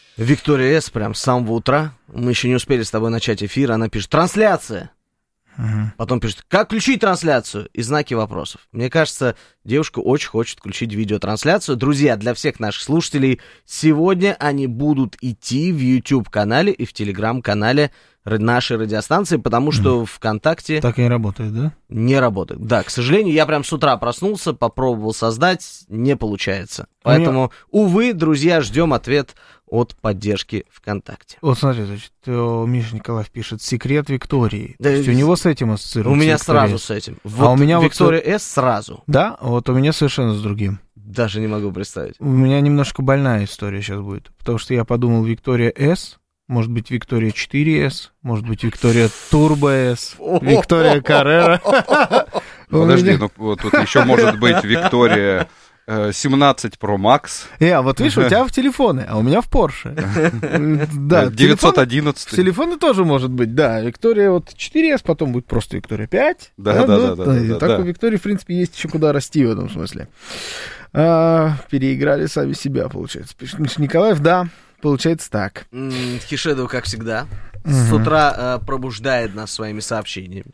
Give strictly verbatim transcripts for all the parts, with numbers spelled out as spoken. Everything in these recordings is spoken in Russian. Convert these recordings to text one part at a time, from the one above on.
Виктория С. прям с самого утра. Мы еще не успели с тобой начать эфир. Она пишет: трансляция. Угу. Потом пишет: как включить трансляцию? И знаки вопросов. Мне кажется, девушка очень хочет включить видеотрансляцию. Друзья, для всех наших слушателей, сегодня они будут идти в YouTube-канале и в Telegram-канале нашей радиостанции, потому что ВКонтакте... Так и не работает, да? Не работает. Да, к сожалению, я прям с утра проснулся, попробовал создать, не получается. Поэтому, меня... увы, друзья, ждем ответ от поддержки ВКонтакте. Вот смотри, значит, Миша Николаев пишет: секрет Виктории. Да, то есть у него с этим ассоциируется. У меня Виктория сразу С. с этим. Вот а у меня Виктория вот... С сразу. Да, вот у меня совершенно с другим. Даже не могу представить. У меня немножко больная история сейчас будет, потому что я подумал: Виктория С, может быть, Виктория четыре эс, может быть, Виктория Турбо С, Виктория Каррера. Подожди, ну вот тут еще может быть Виктория семнадцать Pro Max. Я, вот видишь, у тебя в телефоны, а у меня в Порше. Да, девятьсот одиннадцать. В телефоны тоже может быть, да. Виктория вот четыре эс, потом будет просто Виктория пять. Да, да, да, да. Так у Виктории, в принципе, есть еще куда расти в этом смысле. Переиграли сами себя, получается. Пишет Миша Николаев, да. Получается так. Хишеду, как всегда, с утра пробуждает нас своими сообщениями.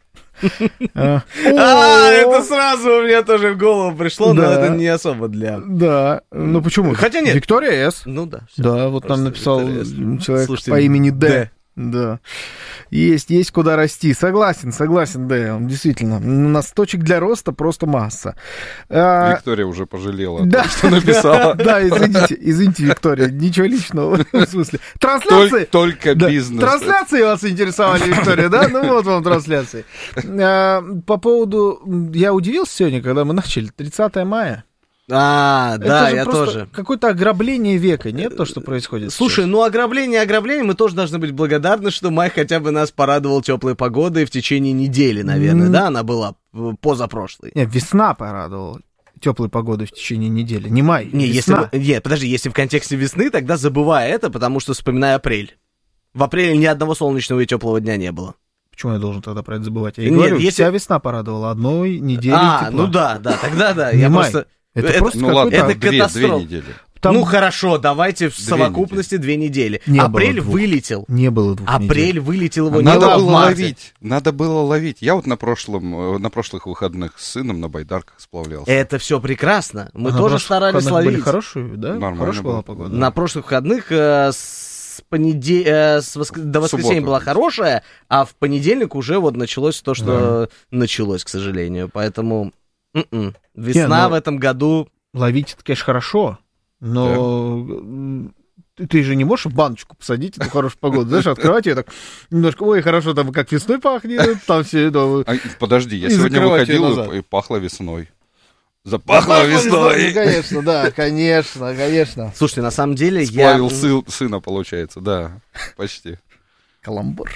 А, это сразу у меня тоже в голову пришло, но это не особо для... Да, ну почему? Хотя нет. Виктория С. Ну да. Да, вот нам написал человек по имени Д. Да. Есть, есть куда расти. Согласен, согласен, да, действительно. У нас точек для роста просто масса. Виктория уже пожалела, да, что написала. Да, извините, извините, Виктория, ничего личного в смысле. Трансляции... Только бизнес. Трансляции вас интересовали, Виктория, да? Ну вот вам трансляции. По поводу... Я удивился сегодня, когда мы начали. тридцатое мая. А, да, я тоже. Какое-то ограбление века, нет, то, что происходит? Слушай, сейчас? ну ограбление, ограбление, мы тоже должны быть благодарны, что май хотя бы нас порадовал теплой погодой в течение недели, наверное, mm. да, она была позапрошлой. Нет, весна порадовала теплой погодой в течение недели, не май, не, весна. Если, нет, подожди, если в контексте весны, тогда забывай это, потому что вспоминай апрель. В апреле ни одного солнечного и теплого дня не было. Почему я должен тогда про это забывать? Я и говорю, если... вся весна порадовала, одной недели А, тепла. ну да, да, тогда да, не я май. просто... Это, это просто ну ладно, это две, катастрофа. Две недели. Там... Ну хорошо, давайте в две совокупности недели. две недели. Не Апрель было вылетел. Не было двух Апрель недель. вылетел, его надо не было было в марте. ловить. Надо было ловить. Я вот на прошлом, на прошлых выходных с сыном на байдарках сплавлялся. Это все прекрасно. Мы а тоже старались ловить. Были хорошие, да? Нормально Хорошая было. была погода. На прошлых выходных э, с понеде... э, с воск... до воскресенья Субботу. была хорошая, а в понедельник уже вот началось то, что да. началось, к сожалению. Поэтому м-м. весна Не, но... в этом году... Ловить это, конечно, хорошо, но да. ты, ты же не можешь в баночку посадить эту хорошую погоду, знаешь, открывать ее так немножко, ой, хорошо, там как весной пахнет, там все это... А, подожди, я сегодня выходил и пахло весной. Запахло весной. Конечно, да, конечно, конечно. Слушайте, на самом деле Сплавил я... сы- сына, получается, да, почти. Каламбуры.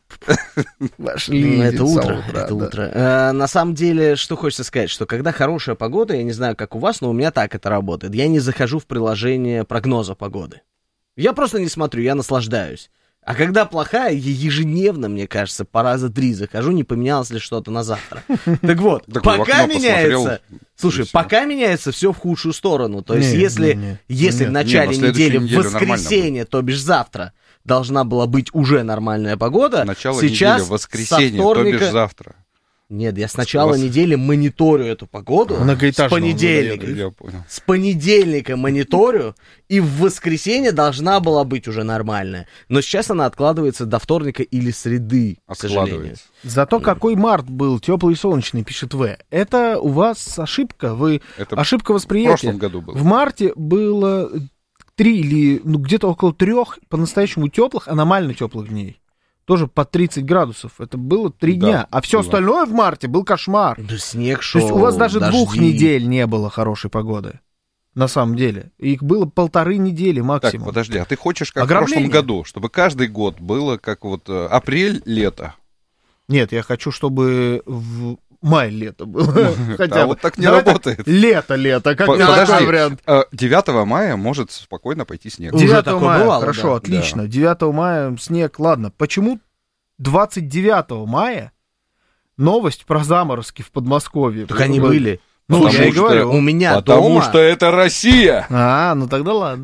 Вошли. Это утро, утра, это да. утро. А, на самом деле, что хочется сказать, что когда хорошая погода, я не знаю, как у вас, но у меня так это работает. Я не захожу в приложение прогноза погоды. Я просто не смотрю, я наслаждаюсь. А когда плохая, я ежедневно, мне кажется, по раза три захожу, не поменялось ли что-то на завтра. Так вот, пока меняется... Слушай, пока меняется все в худшую сторону. То есть, если в начале недели, в воскресенье, то бишь завтра, должна была быть уже нормальная погода. Начало сейчас недели, воскресенье, вторника... то бишь завтра. Нет, я с начала вас... недели мониторю эту погоду. С понедельника. Я понял. С понедельника мониторю, и в воскресенье должна была быть уже нормальная. Но сейчас она откладывается до вторника или среды, к сожалению. Зато какой март был теплый и солнечный, пишет В. Это у вас ошибка. Вы... Это ошибка восприятия. В прошлом году было. В марте было... три или ну, где-то около трех по-настоящему теплых, аномально теплых дней. Тоже по тридцать градусов. Это было три да, дня. А все было. Остальное в марте был кошмар. Да снег шел, то есть у вас даже дожди. Двух недель не было хорошей погоды. На самом деле. Их было полторы недели максимум. Так, подожди, а ты хочешь, как в прошлом году, чтобы каждый год было как вот апрель-лето? Нет, я хочу, чтобы... в май-лето было. Хотя а бы. вот так не Давай работает. Так, лето-лето, как подожди, вариант. девятого мая может спокойно пойти снег. девятого мая, бывало, хорошо, да. отлично. Да. девятого мая снег, ладно. Почему двадцать девятого мая новость про заморозки в Подмосковье? Так они были. Ну, потому я и что, говорю. У меня потому дома... что это Россия. А, ну тогда ладно.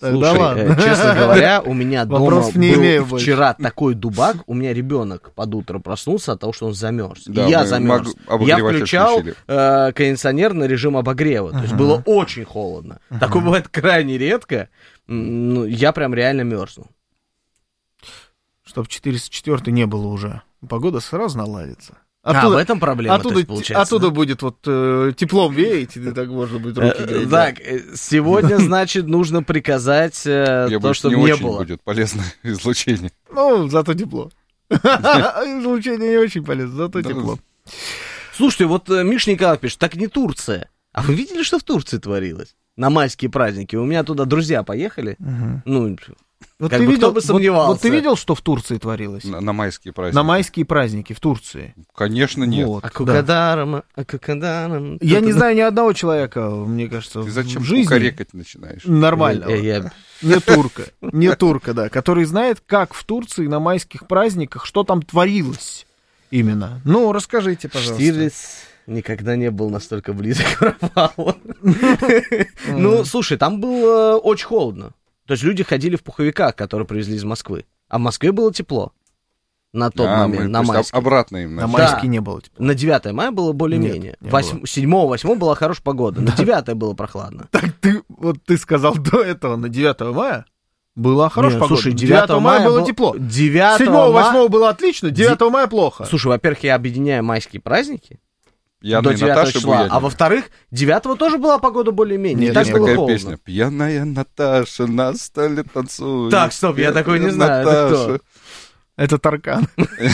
Слушай, ладно. честно говоря, у меня дома был вчера больше. такой дубак, у меня ребенок под утро проснулся от того, что он замерз. Да, и я замерз. Я включал э, кондиционер на режим обогрева, uh-huh. то есть было очень холодно. Uh-huh. Такое бывает крайне редко. Ну, я прям реально мерзну. Чтоб четыреста четвёртый не было уже. Погода сразу наладится. Оттуда, а, в этом проблема, оттуда, есть, получается. Оттуда да? будет вот э, теплом веять, и так можно будет руки греть. Так, сегодня, значит, нужно приказать э, то, чтобы не, не было. Будет полезное излучение. Ну, зато тепло. Излучение не очень полезно, зато тепло. Слушайте, вот Миша Николаев пишет, так не Турция. А вы видели, что в Турции творилось? На майские праздники. У меня туда друзья поехали. Ну... Вот как ты бы видел, кто бы сомневался. Вот, вот ты видел, что в Турции творилось? На, на майские праздники. На майские праздники в Турции. Конечно, нет. Вот, а кукадарам, да. а кукадарам. Я не знаю ни одного человека, мне кажется, ты зачем в жизни. Кукарекать начинаешь? Нормально. Я, я... Не турка. Не турка, да. Который знает, как в Турции на майских праздниках, что там творилось именно. Ну, расскажите, пожалуйста. Штирлиц никогда не был настолько близок к провалу. Ну, слушай, там было очень холодно. То есть люди ходили в пуховиках, которые привезли из Москвы. А в Москве было тепло. На тот а, момент, мы, на майске. Обратно им. На майске да. не было тепло. На девятое мая было более-менее. седьмого-восьмого была хорошая погода. На девятое было прохладно. Так ты, вот ты сказал до этого, на девятое мая была хорошая Нет, погода. Слушай, девятого мая было тепло. седьмого-восьмого было отлично, девятого мая плохо. Слушай, во-первых, я объединяю майские праздники. Пьяная до девятого Наташа числа. А во-вторых, девятого тоже была погода более-менее. Нет, так есть было такая холодно. песня. Пьяная Наташа на столе танцует. Так, стоп, я такой не знаю. Это кто? Это Таркан.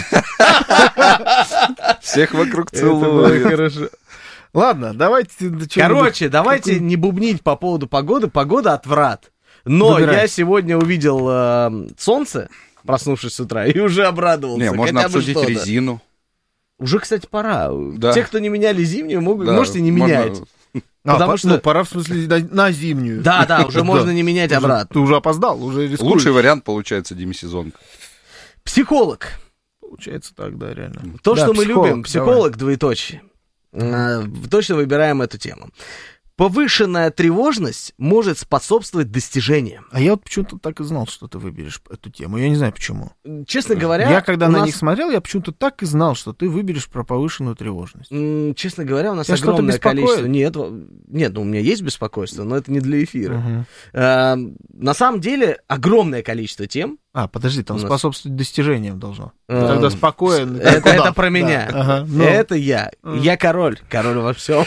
Всех вокруг целует. Ладно, давайте... Короче, давайте не бубнить по поводу погоды. Погода отврат. Но я сегодня увидел солнце, проснувшись с утра, и уже обрадовался. Не, можно обсудить резину. Уже, кстати, пора. Да. Те, кто не меняли зимнюю, могут, да, можете не можно... менять. А, Потому по, что... Ну, пора, в смысле, на, на зимнюю. Да, да, уже можно не менять обратно. Ты уже опоздал, уже рискуешь. Лучший вариант, получается, демисезонка. Психолог. Получается так, да, реально. То, да, что мы психолог, любим. Психолог, давай. Двоеточие. Точно выбираем эту тему. Повышенная тревожность может способствовать достижениям. А я вот почему-то так и знал, что ты выберешь эту тему. Я не знаю, почему. Честно говоря... Я когда на нас... них смотрел, я почему-то так и знал, что ты выберешь про повышенную тревожность. М-м, честно говоря, у нас Тебя огромное количество... Нет, нет, ну у меня есть беспокойство, но это не для эфира. Uh-huh. А, на самом деле, огромное количество тем... А, подожди, там нас... способствовать достижениям должно. Uh-huh. Тогда спокоен. Это, это про меня. Да. Ага, ну. Это я. Uh-huh. Я король. Король во всем.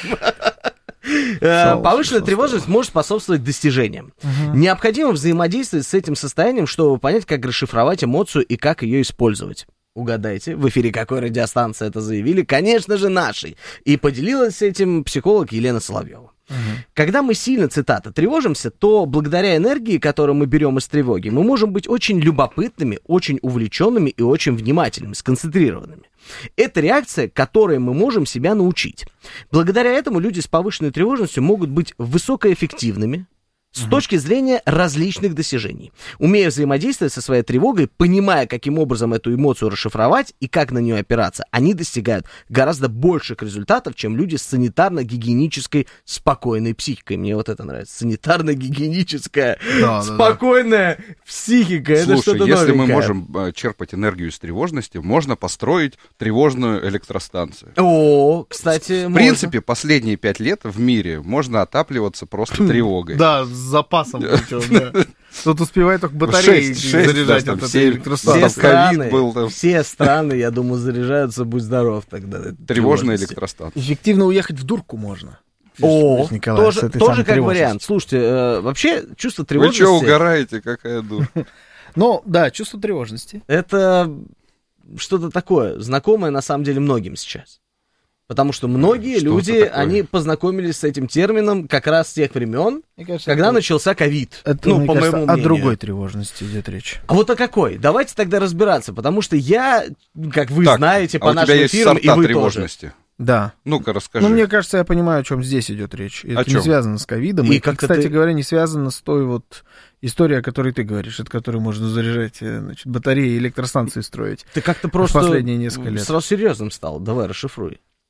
Шоу, Повышенная шоу, тревожность шоу. может способствовать достижениям. Угу. Необходимо взаимодействовать с этим состоянием, чтобы понять, как расшифровать эмоцию и как ее использовать. Угадайте, в эфире какой радиостанции это заявили? Конечно же, нашей. И поделилась этим психолог Елена Соловьева. Угу. Когда мы сильно, цитата, тревожимся, то благодаря энергии, которую мы берем из тревоги, мы можем быть очень любопытными, очень увлеченными и очень внимательными, сконцентрированными. Это реакция, которой мы можем себя научить. Благодаря этому люди с повышенной тревожностью могут быть высокоэффективными с uh-huh. точки зрения различных достижений. Умея взаимодействовать со своей тревогой, понимая, каким образом эту эмоцию расшифровать и как на нее опираться, они достигают гораздо больших результатов, чем люди с санитарно-гигиенической спокойной психикой. Мне вот это нравится. Санитарно-гигиеническая да, спокойная да, да. психика. Слушай, это что-то если новенькое. мы можем черпать энергию из тревожности, можно построить тревожную электростанцию. О, кстати, В можно. принципе, последние пять лет в мире можно отапливаться просто тревогой. Да, с запасом причем, да. Тут успевает только батареи заряжать от этой электростанции. Все страны, все страны, я думаю, заряжаются, будь здоров тогда. Тревожная электростанция. Эффективно уехать в дурку можно. О, Николай, тоже, тоже как вариант. Слушайте, э, вообще чувство тревожности... Вы что, угораете, какая дурка? Ну, да, чувство тревожности. Это что-то такое, знакомое на самом деле многим сейчас. Потому что многие что люди, они познакомились с этим термином как раз с тех времен, кажется, когда это... начался ковид. Это, ну, по кажется, моему мнению. О другой тревожности идет речь. А вот о какой? Давайте тогда разбираться, потому что я, как вы так, знаете, по а нашим эфирам, и вы тревожности? Тоже. Да. Ну-ка, расскажи. Ну, мне кажется, я понимаю, о чем здесь идет речь. Это о не чем? связано с ковидом. И, и кстати ты... говоря, не связано с той вот историей, о которой ты говоришь, от которой можно заряжать, значит, батареи и электростанции строить. Ты как-то просто последние несколько лет. Сразу серьезным стал. Давай, расшифруй.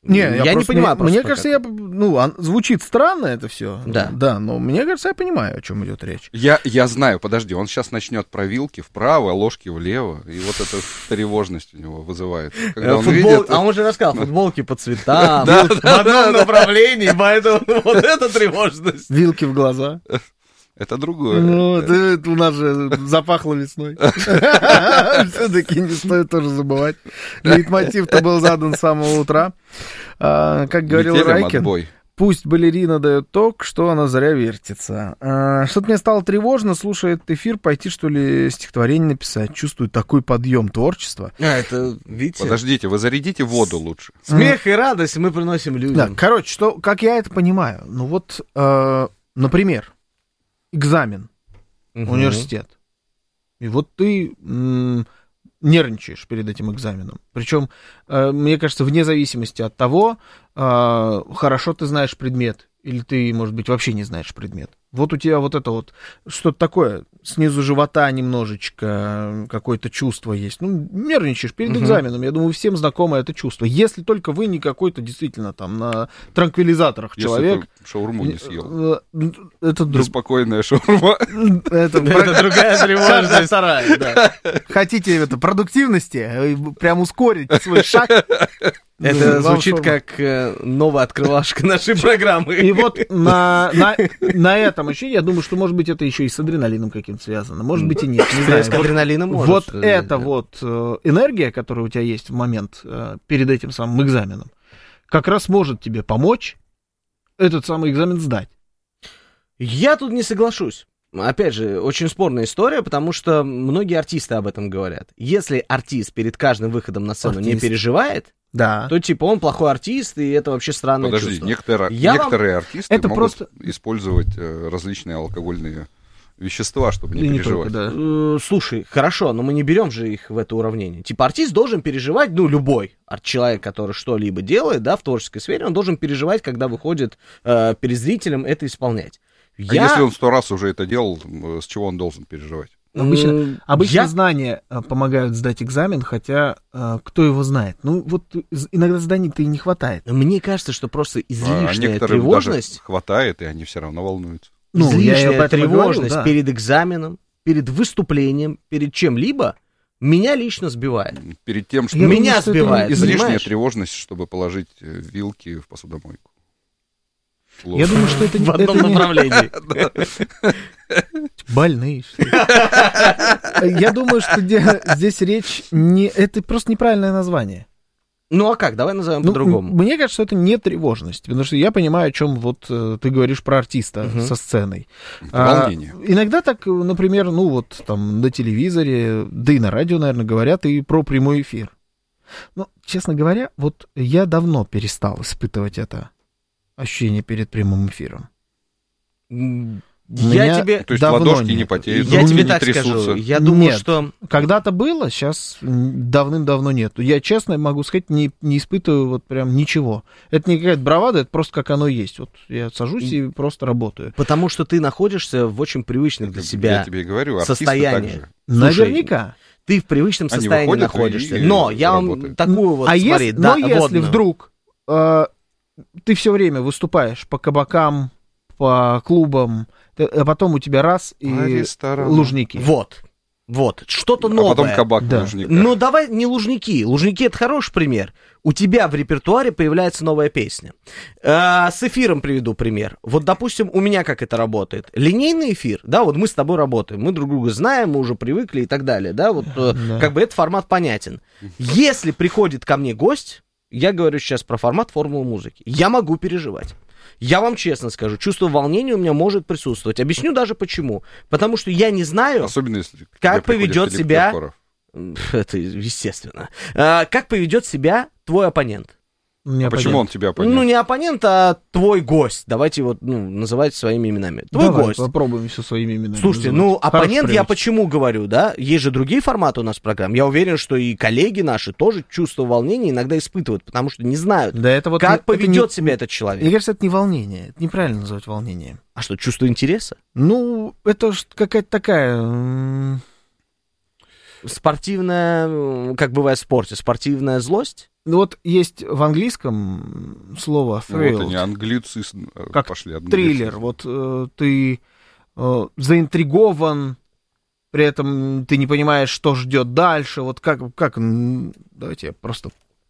Не, я, я не понимаю. Мне, мне кажется, я, ну, он, звучит странно это все. Да. Да, но мне кажется, я понимаю, о чем идет речь. Я, я знаю, подожди, он сейчас начнет про вилки вправо, ложки влево, и вот эта тревожность у него вызывает. Когда он Футбол... видит... А он же рассказал, футболки по цветам, да, в да, одном да, направлении, поэтому вот это тревожность. Вилки в глаза. Это другое. Ну, это у нас же запахло весной. Все-таки не стоит тоже забывать. Лейтмотив-то был задан с самого утра. Как говорил Райкин, пусть балерина дает ток, что она зря вертится. Что-то мне стало тревожно, слушая этот эфир, пойти, что ли, стихотворение написать. Чувствую такой подъем творчества. А, это, видите? Подождите, вы зарядите воду лучше. Смех и радость мы приносим людям. Да, короче, что, как я это понимаю, ну вот, э, например, экзамен, угу. университет. И вот ты м, нервничаешь перед этим экзаменом. Причем, э, мне кажется, вне зависимости от того, э, хорошо ты знаешь предмет, или ты, может быть, вообще не знаешь предмет. Вот у тебя вот это вот что-то такое, снизу живота немножечко какое-то чувство есть. Ну, нервничаешь перед uh-huh. экзаменом. Я думаю, всем знакомо это чувство. Если только вы не какой-то действительно там на транквилизаторах Если человек. Ты шаурму не съел. Это друг... Беспокойная шаурма. Это другая тревожность. Хотите это продуктивности? Прям ускорить свой шаг. Это звучит как новая открывашка нашей программы. И вот на, на, на этом еще, я думаю, что, может быть, это еще и с адреналином каким-то связано. Может быть, и нет. Не знаю. С адреналином может. Вот эта вот энергия, которая у тебя есть в момент перед этим самым экзаменом, как раз может тебе помочь этот самый экзамен сдать. Я тут не соглашусь. Опять же, очень спорная история, потому что многие артисты об этом говорят. Если артист перед каждым выходом на сцену артист. не переживает, да. то типа он плохой артист, и это вообще странное Подожди, чувство. Некоторые, Я некоторые вам... артисты это могут просто... использовать э, различные алкогольные вещества, чтобы не и переживать. Не только, да. Слушай, хорошо, но мы не берем же их в это уравнение. Типа артист должен переживать, ну, любой человек, который что-либо делает, да, в творческой сфере, он должен переживать, когда выходит э, перед зрителем это исполнять. А Я... если он сто раз уже это делал, с чего он должен переживать? Обычно, обычно я... знания помогают сдать экзамен, хотя э, кто его знает. Ну, вот иногда знаний-то и не хватает. Мне кажется, что просто излишняя а тревожность... даже хватает, и они все равно волнуются. Ну, излишняя тревожность говорю, да. перед экзаменом, перед выступлением, перед чем-либо меня лично сбивает. Перед тем, что... Я меня думаю, сбивает, что излишняя понимаешь? тревожность, чтобы положить вилки в посудомойку. Плохо. Я думаю, что это в одном это направлении. Больные, что ли? Я думаю, что здесь речь не... Это просто неправильное название. Ну а как? Давай назовем ну, по-другому. Мне кажется, что это не тревожность, потому что я понимаю, о чем вот ты говоришь про артиста uh-huh. со сценой. Волнение. А, иногда так, например, ну вот там на телевизоре, да и на радио, наверное, говорят и про прямой эфир. Но, честно говоря, вот я давно перестал испытывать это ощущение перед прямым эфиром. Я тебе То есть ладошки нет. не потеют, я руки тебе не так трясутся. Скажу, я думаю, нет. что... Когда-то было, сейчас давным-давно нету. Я, честно могу сказать, не, не испытываю вот прям ничего. Это не какая-то бравада, это просто как оно есть. Вот я сажусь и, и просто работаю. Потому что ты находишься в очень привычных для себя я тебе говорю, состояниях. Наверняка. Ты в привычном Они состоянии выходят находишься. И, Но и я работают. вам такую вот, а смотри, если, да, но если водную. вдруг э, ты все время выступаешь по кабакам, по клубам, а потом у тебя раз и а Лужники. Вот, вот, что-то новое. А потом кабак да. в Лужниках. Ну давай не Лужники. Лужники — это хороший пример. У тебя в репертуаре появляется новая песня. А, с эфиром приведу пример. Вот, допустим, у меня как это работает. Линейный эфир, да, вот мы с тобой работаем, мы друг друга знаем, мы уже привыкли и так далее, да, вот да. как бы этот формат понятен. Если приходит ко мне гость, я говорю сейчас про формат формулы музыки, я могу переживать. Я вам честно скажу, чувство волнения у меня может присутствовать. Объясню даже почему. Потому что я не знаю, особенно если как поведет себя... Это естественно. А, как поведет себя твой оппонент. А почему он тебя оппонент? Ну, не оппонент, а твой гость. Давайте вот, ну, называть своими именами. Твой Давай, гость. Попробуем все своими именами. Слушайте, называть. ну, оппонент Хороший я почему говорю, да? Есть же другие форматы у нас программ. Я уверен, что и коллеги наши тоже чувство волнения иногда испытывают, потому что не знают, да это вот как не, поведет не, себя этот человек. Мне кажется, это не волнение. Это неправильно называть волнением. А что, чувство интереса? Ну, это ж какая-то такая... Спортивная, как бывает в спорте, спортивная злость? вот есть в английском слово thrilled. Ну, вот они англицы как пошли. Триллер. Вот э, ты э, заинтригован, при этом ты не понимаешь, что ждет дальше. Вот как, как давайте я просто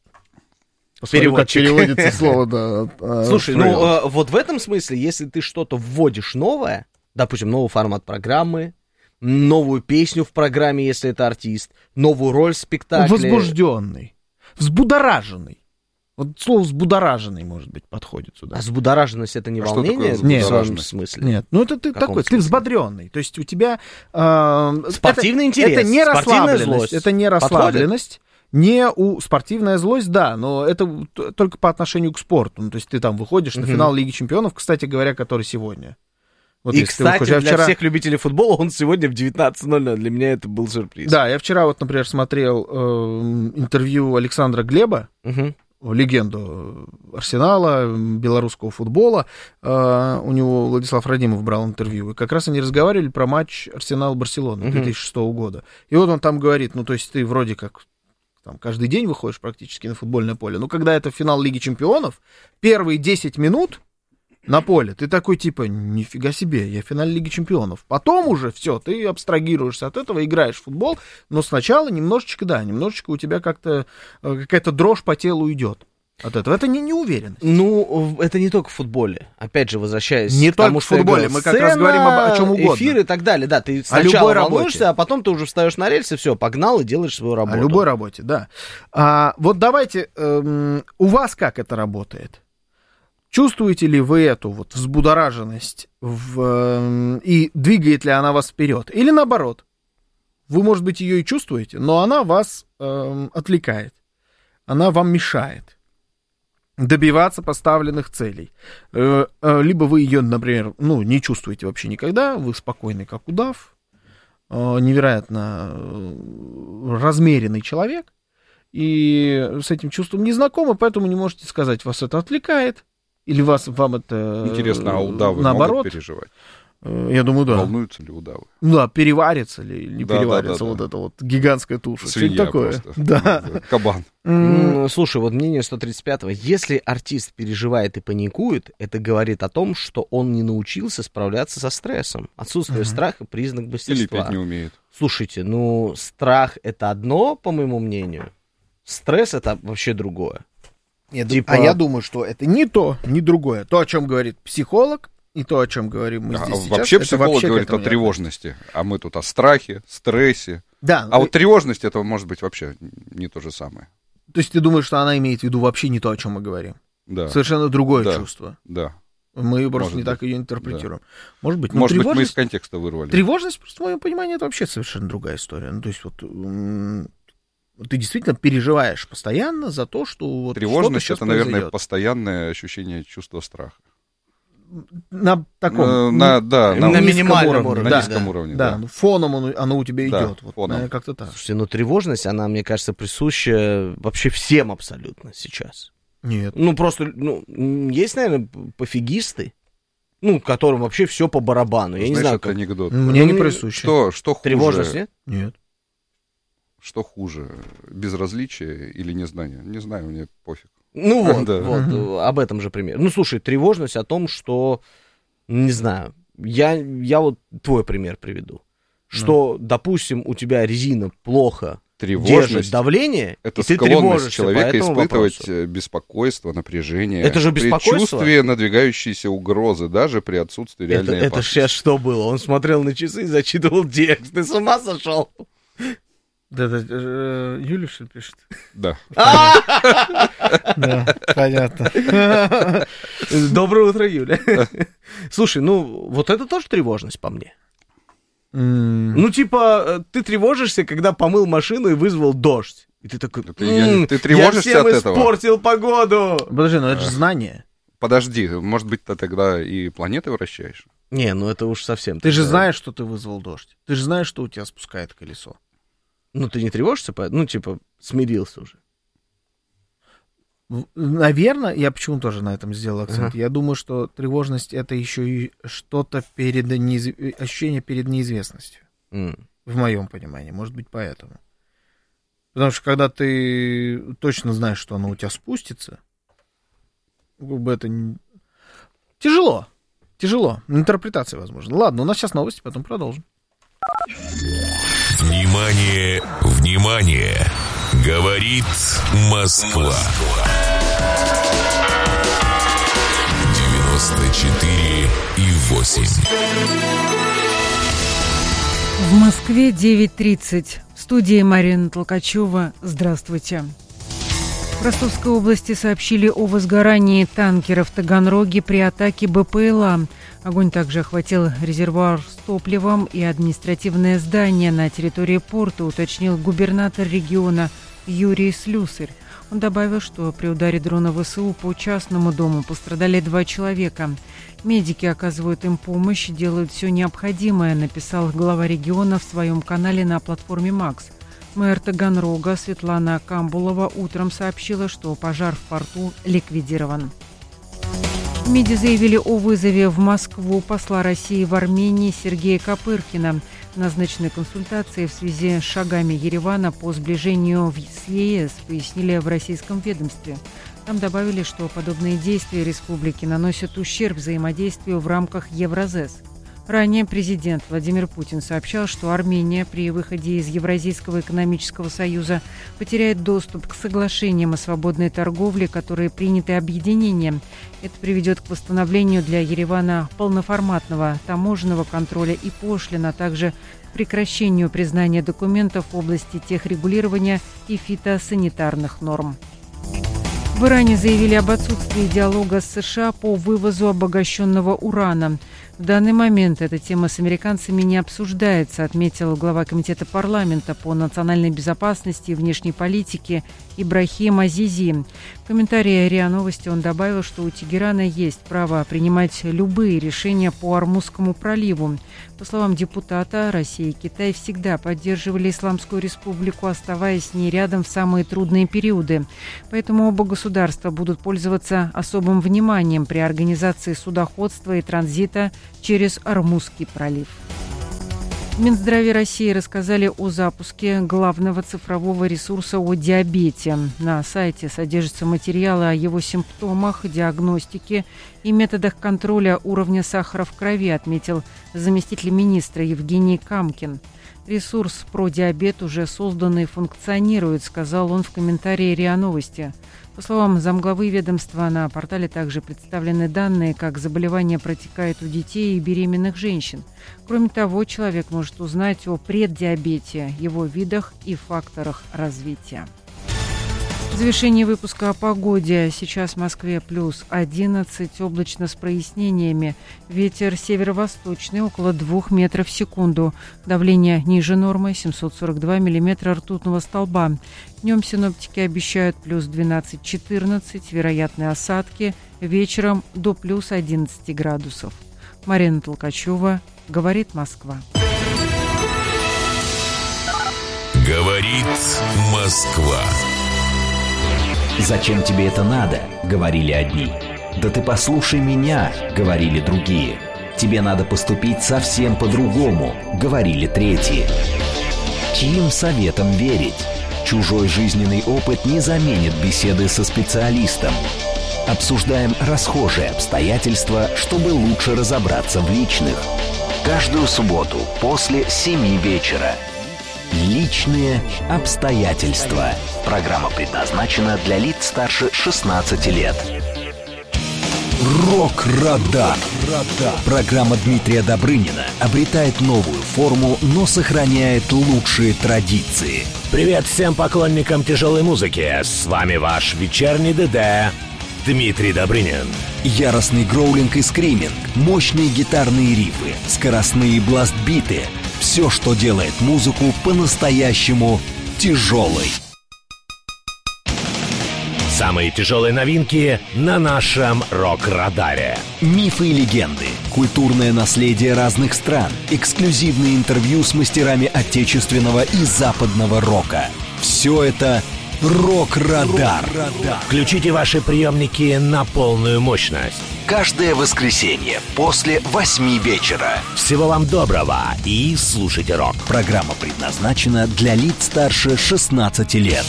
посмотрю, как переводится слово. Да, слушай, ну э, вот в этом смысле, если ты что-то вводишь новое, допустим, новый формат программы, новую песню в программе, если это артист, новую роль в спектакле. Возбужденный, взбудораженный. Вот слово «взбудораженный», может быть, подходит сюда. А взбудораженность — это не а волнение в нет, своем смысле? Нет, ну это ты такой, смысле? Ты взбодренный. То есть у тебя... Э, спортивный это, интерес, это не расслабленность. злость. Это не расслабленность. Не у спортивная злость, да, но это только по отношению к спорту. Ну, то есть ты там выходишь uh-huh. на финал Лиги Чемпионов, кстати говоря, который сегодня. Вот и, кстати, выходишь, для вчера... всех любителей футбола он сегодня в девятнадцать ноль ноль. Для меня это был сюрприз. Да, я вчера вот, например, смотрел э, интервью Александра Глеба, uh-huh. легенду Арсенала, белорусского футбола. Э, у него Владислав Радимов брал интервью. И как раз они разговаривали про матч Арсенал-Барселона uh-huh. две тысячи шестого года. И вот он там говорит, ну, то есть ты вроде как... Там, каждый день выходишь практически на футбольное поле. Но когда это финал Лиги Чемпионов, первые десять минут на поле, ты такой типа, нифига себе, я в финале Лиги Чемпионов. Потом уже все, ты абстрагируешься от этого, играешь в футбол, но сначала немножечко, да, немножечко у тебя как-то какая-то дрожь по телу идет. От этого. Это не неуверенность. Ну, это не только в футболе. Опять же, возвращаясь не к тому, только в футболе, говорил, мы как раз говорим об, о чем угодно. Эфир и так далее, да. Ты сначала волнуешься, а потом ты уже встаешь на рельсы, все, погнал и делаешь свою работу. О любой работе, да. А, вот давайте, эм, у вас как это работает? Чувствуете ли вы эту вот взбудораженность в, эм, и двигает ли она вас вперед? Или наоборот, вы, может быть, ее и чувствуете, но она вас эм, отвлекает, она вам мешает добиваться поставленных целей. Либо вы ее, например, ну, не чувствуете вообще никогда, вы спокойный, как удав, невероятно размеренный человек, и с этим чувством не знакомы, поэтому не можете сказать, вас это отвлекает, или вас, вам это... Интересно, а удавы наоборот, могут переживать? Я думаю, да. Волнуются ли удавы? Да, переварится ли, не да, переварится да, да, вот да. эта вот гигантская туша. Свинья такое. Просто. Да. Кабан. Mm, слушай, вот мнение сто тридцать пятого. Если артист переживает и паникует, это говорит о том, что он не научился справляться со стрессом. Отсутствие uh-huh. страха — признак мастерства. Или петь не умеет. Слушайте, ну, страх — это одно, по моему мнению. Стресс — это вообще другое. Нет, типа... А я думаю, что это не то, не другое. То, о чем говорит психолог, и то, о чем говорим мы здесь а, сейчас. Вообще психолог вообще говорит о тревожности, а мы тут о страхе, стрессе. Да. А вот тревожность — это может быть вообще не то же самое. То есть ты думаешь, что она имеет в виду вообще не то, о чем мы говорим? Да. Совершенно другое да. чувство. Да. Мы просто может не быть. так ее интерпретируем. Да. Может быть. Может тревожность... быть, мы из контекста вырвали. Тревожность, просто в моем понимании, это вообще совершенно другая история. Ну, то есть вот... Ты действительно переживаешь постоянно за то, что вот тревожность — что-то это, наверное, произойдет. Постоянное ощущение чувства страха. На таком... На, на, да, на, на минимальном уровне. На да, низком да. уровне, да. да. Фоном оно, оно у тебя да, идет. Вот, наверное, как-то так. Слушайте, ну тревожность, она, мне кажется, присуща вообще всем абсолютно сейчас. Нет. Ну, просто, ну, есть, наверное, пофигисты, ну, которым вообще все по барабану. Я Знаешь, не знаю, это как... анекдот. Мне ну, не присуще. Что, что хуже? Тревожность, нет? Нет. Что хуже? Безразличие или незнание? Не знаю, мне пофиг. Ну вот, да. вот Угу. об этом же пример. Ну, слушай, тревожность о том, что, не знаю, я, я вот твой пример приведу. Что, ну. допустим, у тебя резина плохо держит давление, это и ты склонность тревожишься человека по этому испытывать вопросу. Беспокойство, напряжение. Это же беспокойство? Предчувствие надвигающейся угрозы, даже при отсутствии реальной это, опасности. Это сейчас что было? Он смотрел на часы и зачитывал текст. Ты с ума сошел? Да, да, э, Юля, что ли, пишет? Да. Да, понятно. Доброе утро, Юля. Слушай, ну, вот это тоже тревожность по мне. Ну, типа, ты тревожишься, когда помыл машину и вызвал дождь. И ты такой, ты тревожишься от этого? Я всем испортил погоду. Подожди, ну это же знание. Подожди, может быть, ты тогда и планеты вращаешь? Не, ну это уж совсем. Ты же знаешь, что ты вызвал дождь. Ты же знаешь, что у тебя спускает колесо. Ну, ты не тревожишься? Ну, типа, смирился уже. Наверное, я почему тоже на этом сделал акцент. Uh-huh. Я думаю, что тревожность — это еще и что-то перед неиз... ощущение перед неизвестностью. Mm. В моем понимании. Может быть, поэтому. Потому что когда ты точно знаешь, что оно у тебя спустится, как бы это не... тяжело. Тяжело. Интерпретация, возможно. Ладно, у нас сейчас новости, потом продолжим. Внимание, внимание! Говорит Москва. девяносто четыре и восемь. В Москве девять тридцать. В студии Марина Толкачева. Здравствуйте. В Ростовской области сообщили о возгорании танкера в Таганроге при атаке БПЛА. Огонь также охватил резервуар с топливом и административное здание на территории порта, уточнил губернатор региона Юрий Слюсарь. Он добавил, что при ударе дрона ВСУ по частному дому пострадали два человека. Медики оказывают им помощь, делают все необходимое, написал глава региона в своем канале на платформе «Макс». Мэр Таганрога Светлана Камбулова утром сообщила, что пожар в порту ликвидирован. В МИДе заявили о вызове в Москву посла России в Армении Сергея Копыркина. Назначенные консультации в связи с шагами Еревана по сближению с ЕС пояснили в российском ведомстве. Там добавили, что подобные действия республики наносят ущерб взаимодействию в рамках Евразес. Ранее президент Владимир Путин сообщал, что Армения при выходе из Евразийского экономического союза потеряет доступ к соглашениям о свободной торговле, которые приняты объединением. Это приведет к восстановлению для Еревана полноформатного таможенного контроля и пошлин, а также к прекращению признания документов в области техрегулирования и фитосанитарных норм. В Иране заявили об отсутствии диалога с США по вывозу обогащенного урана. В данный момент эта тема с американцами не обсуждается, отметил глава Комитета парламента по национальной безопасности и внешней политике Ибрахим Азизи. В комментарии РИА Новости он добавил, что у Тегерана есть право принимать любые решения по Ормузскому проливу. По словам депутата, Россия и Китай всегда поддерживали Исламскую Республику, оставаясь с ней рядом в самые трудные периоды. Поэтому оба государства будут пользоваться особым вниманием при организации судоходства и транзита через Ормузский пролив. В Минздраве России рассказали о запуске главного цифрового ресурса о диабете. На сайте содержатся материалы о его симптомах, диагностике и методах контроля уровня сахара в крови, отметил заместитель министра Евгений Камкин. Ресурс про диабет уже создан и функционирует, сказал он в комментарии РИА Новости. По словам замглавы ведомства, на портале также представлены данные, как заболевание протекает у детей и беременных женщин. Кроме того, человек может узнать о преддиабете, его видах и факторах развития. В завершении выпуска о погоде. Сейчас в Москве плюс одиннадцать, облачно с прояснениями. Ветер северо-восточный, около двух метров в секунду. Давление ниже нормы, семьсот сорок два миллиметра ртутного столба. Днем синоптики обещают плюс двенадцать-четырнадцать, вероятные осадки. Вечером до плюс одиннадцать градусов. Марина Толкачева, говорит Москва. Говорит Москва. «Зачем тебе это надо?» — говорили одни. «Да ты послушай меня!» — говорили другие. «Тебе надо поступить совсем по-другому!» — говорили третьи. Чьим советом верить? Чужой жизненный опыт не заменит беседы со специалистом. Обсуждаем расхожие обстоятельства, чтобы лучше разобраться в личных. Каждую субботу после семи вечера. Личные обстоятельства. Программа предназначена для лиц старше шестнадцати лет. Рок-радар. Программа Дмитрия Добрынина обретает новую форму, но сохраняет лучшие традиции. Привет всем поклонникам тяжелой музыки. С вами ваш вечерний ДД Дмитрий Добрынин. Яростный гроулинг и скриминг, мощные гитарные рифы, скоростные бласт-биты. Все, что делает музыку по-настоящему тяжелой. Самые тяжелые новинки на нашем рок-радаре. Мифы и легенды, культурное наследие разных стран, эксклюзивные интервью с мастерами отечественного и западного рока. Все это Рок-Радар. Включите ваши приемники на полную мощность. Каждое воскресенье после восьми вечера. Всего вам доброго и слушайте рок. Программа предназначена для лиц старше шестнадцати лет.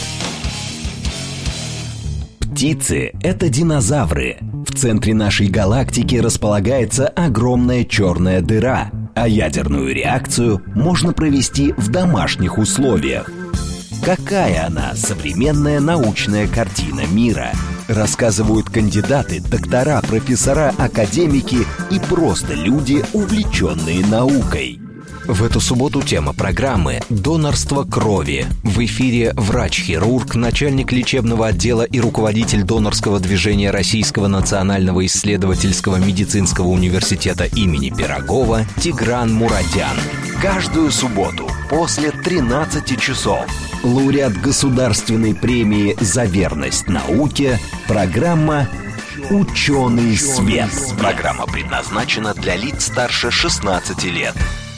Птицы — это динозавры. В центре нашей галактики располагается огромная черная дыра, а ядерную реакцию можно провести в домашних условиях. Какая она, современная научная картина мира? Рассказывают кандидаты, доктора, профессора, академики и просто люди, увлеченные наукой. В эту субботу тема программы «Донорство крови». В эфире врач-хирург, начальник лечебного отдела и руководитель донорского движения Российского национального исследовательского медицинского университета имени Пирогова Тигран Мурадян. Каждую субботу после тринадцати часов. Лауреат государственной премии «За верность науке». Программа «Ученый свет». Программа предназначена для лиц старше шестнадцати лет.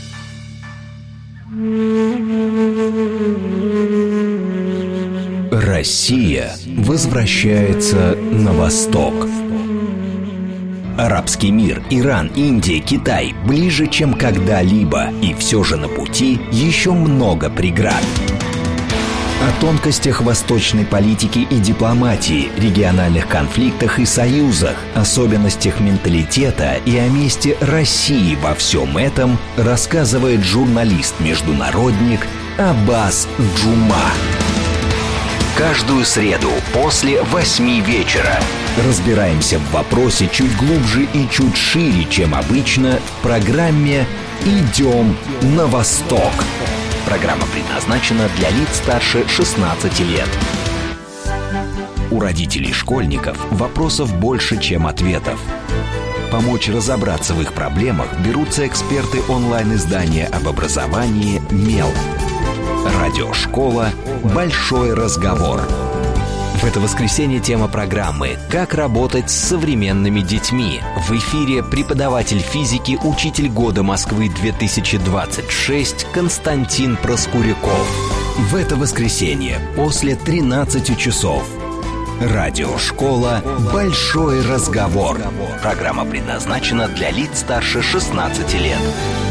Россия возвращается на восток. Арабский мир, Иран, Индия, Китай ближе, чем когда-либо, и все же на пути еще много преград. О тонкостях восточной политики и дипломатии, региональных конфликтах и союзах, особенностях менталитета и о месте России во всем этом рассказывает журналист-международник Аббас Джума. Каждую среду после восьми вечера разбираемся в вопросе чуть глубже и чуть шире, чем обычно, в программе «Идем на восток». Программа предназначена для лиц старше шестнадцати лет. У родителей школьников вопросов больше, чем ответов. Помочь разобраться в их проблемах берутся эксперты онлайн-издания об образовании «Мел». Радиошкола «Большой разговор». В это воскресенье тема программы «Как работать с современными детьми». В эфире преподаватель физики, учитель года Москвы две тысячи двадцать шесть Константин Проскуряков. В это воскресенье после тринадцати часов. Радиошкола «Большой разговор». Программа предназначена для лиц старше шестнадцати лет.